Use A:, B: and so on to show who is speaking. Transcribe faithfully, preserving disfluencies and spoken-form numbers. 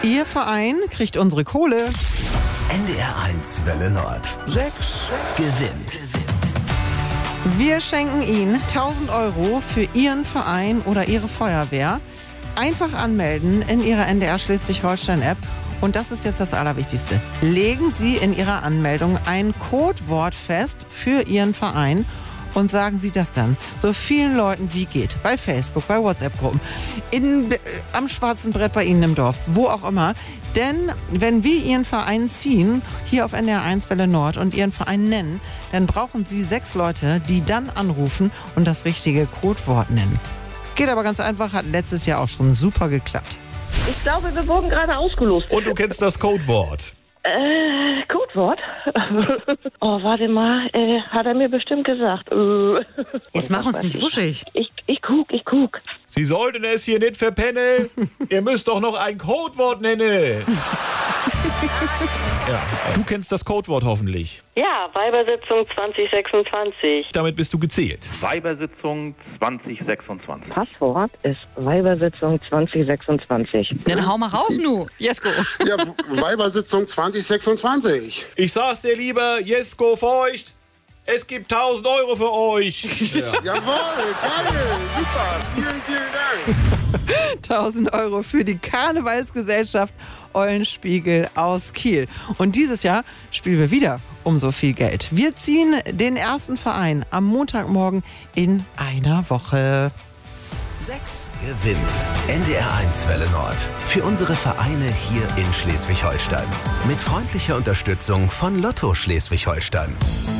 A: Ihr Verein kriegt unsere Kohle.
B: N D R eins Welle Nord. Sechs gewinnt.
A: Wir schenken Ihnen tausend Euro für Ihren Verein oder Ihre Feuerwehr. Einfach anmelden in Ihrer N D R Schleswig-Holstein-App. Und das ist jetzt das Allerwichtigste. Legen Sie in Ihrer Anmeldung ein Codewort fest für Ihren Verein und sagen Sie das dann so vielen Leuten wie geht. Bei Facebook, bei WhatsApp-Gruppen, in, äh, am schwarzen Brett bei Ihnen im Dorf, wo auch immer. Denn wenn wir Ihren Verein ziehen, hier auf N D R eins Welle Nord und Ihren Verein nennen, dann brauchen Sie sechs Leute, die dann anrufen und das richtige Codewort nennen. Geht aber ganz einfach, hat letztes Jahr auch schon super geklappt.
C: Ich glaube, wir wurden gerade ausgelost.
D: Und du kennst das Codewort?
C: Äh, Codewort? Oh, warte mal, äh, hat er mir bestimmt gesagt. Äh.
A: Jetzt mach uns nicht wuschig.
C: Ich, ich guck, ich guck.
D: Sie sollten es hier nicht verpennen. Ihr müsst doch noch ein Codewort nennen. Ja, du kennst das Codewort hoffentlich.
C: Ja, Weibersitzung zwanzig sechsundzwanzig.
D: Damit bist du gezählt.
E: Weibersitzung zwanzig sechsundzwanzig.
C: Passwort ist Weibersitzung zwanzig sechsundzwanzig.
A: Dann hau mal raus, nu, Jesko.
F: Ja, Weibersitzung zwanzig sechsundzwanzig.
D: Ich sag's dir lieber, Jesko Feucht, es gibt tausend Euro für euch. Ja.
F: Jawohl, geil, super, vielen, vielen Dank.
A: tausend Euro für die Karnevalsgesellschaft Eulenspiegel aus Kiel. Und dieses Jahr spielen wir wieder um so viel Geld. Wir ziehen den ersten Verein am Montagmorgen in einer Woche.
B: Sechs gewinnt. N D R eins Welle Nord. Für unsere Vereine hier in Schleswig-Holstein. Mit freundlicher Unterstützung von Lotto Schleswig-Holstein.